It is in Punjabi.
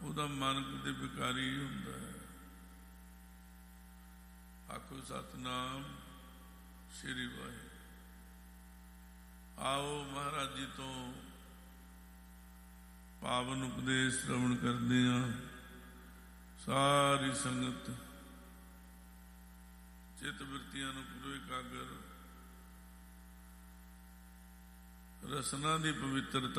ਉਹਦਾ ਮਨ ਕਿਤੇ ਵਿਕਾਰੀ ਹੁੰਦਾ ਹੈ। ਆਖੋ ਸਤਿਨਾਮ ਸ੍ਰੀ ਵਾਹਿਗੁਰੂ। ਆਓ ਮਹਾਰਾਜ ਜੀ ਤੋਂ ਪਾਵਨ ਉਪਦੇਸ਼ ਸ਼੍ਰਵਣ ਕਰਦੇ ਹਾਂ। ਸਾਰੀ ਸੰਗਤ ਚਿੱਤ ਬਿਰਤੀਆਂ ਨੂੰ ਪੂਰੇ ਇਕਾਗਰ ਰਸਨਾ ਦੀ ਪਵਿੱਤਰਤਾ